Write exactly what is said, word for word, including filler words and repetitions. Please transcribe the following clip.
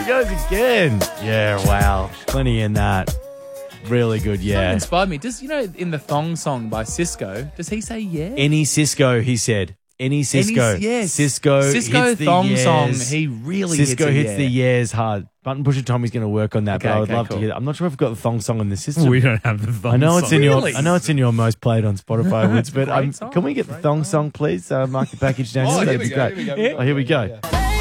he goes again. Yeah, wow. Plenty in that. Really good, Something yeah. inspired me. Does, you know, in the Thong song by Cisco, does he say yeah? Any Cisco, he said. Any Cisco. Any, yes. Cisco, Cisco hits the Thong yes. song, he really Cisco hits, a hits yeah. the yes hard. Button Pusher Tommy's going to work on that, Okay, but I would okay, love cool. to hear that. I'm not sure if we've got the thong song in the system. We don't have the thong I know it's song. in your. Really? I know it's in your most played on Spotify, Woods, but Great um, song, can we get the great thong song. song, please? Uh, mark the package down. Oh, That'd here be we go, great. here we go, here we Oh, here we go, go. yeah, yeah.